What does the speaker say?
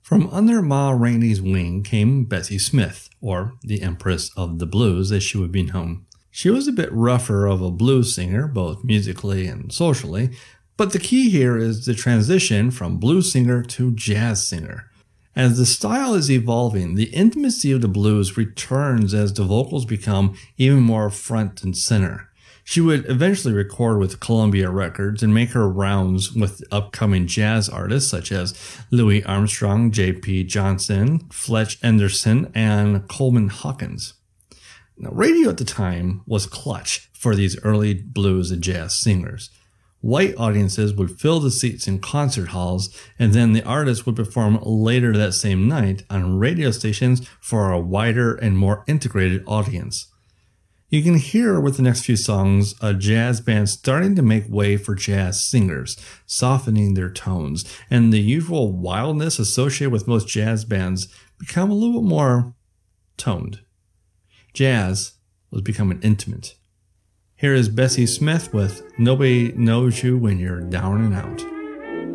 From under Ma Rainey's wing came Bessie Smith, or the Empress of the Blues as she would be known. She was a bit rougher of a blues singer, both musically and socially, but the key here is the transition from blues singer to jazz singer. As the style is evolving, the intimacy of the blues returns as the vocals become even more front and center. She would eventually record with Columbia Records and make her rounds with upcoming jazz artists such as Louis Armstrong, J.P. Johnson, Fletch Henderson, and Coleman Hawkins. Now, radio at the time was clutch for these early blues and jazz singers. White audiences would fill the seats in concert halls, and then the artists would perform later that same night on radio stations for a wider and more integrated audience. You can hear with the next few songs a jazz band starting to make way for jazz singers, softening their tones, and the usual wildness associated with most jazz bands become a little bit more toned. Jazz was becoming intimate. Here is Bessie Smith with Nobody Knows You When You're Down and Out.